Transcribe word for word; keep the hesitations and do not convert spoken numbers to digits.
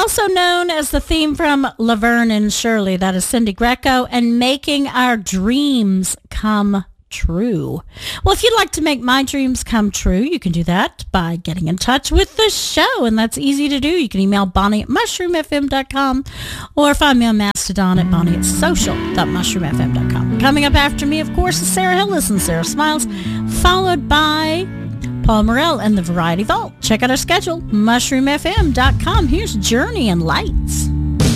Also known as the theme from Laverne and Shirley, that is Cindy Greco, and Making Our Dreams Come True. Well, if you'd like to make my dreams come true, you can do that by getting in touch with the show, and that's easy to do. You can email Bonnie at mushroom f m dot com or find me on Mastodon at Bonnie at social dot mushroom f m dot com. Coming up after me, of course, is Sarah Hillis and Sarah Smiles, followed by Paul Morrell and the Variety Vault. Check out our schedule, mushroom f m dot com. Here's Journey and Lights.